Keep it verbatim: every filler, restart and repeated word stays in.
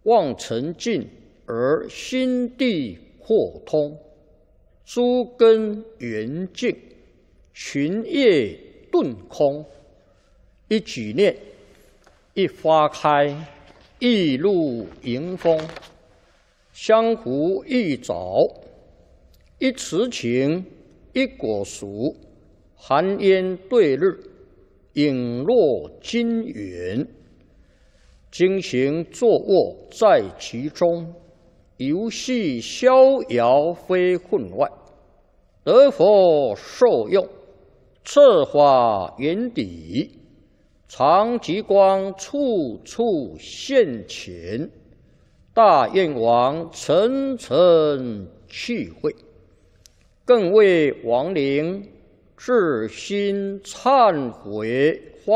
望尘尽而心地豁通，诸根圆净，群业顿空。一举念，一花开，一露迎风，相互一早，一池情，一果熟，寒烟对日，影落金云。经行坐卧在其中，游戏逍遥非分外。得佛受用，策法圆底，常极光处处现前。大愿王层层去会，更为亡灵至心忏悔。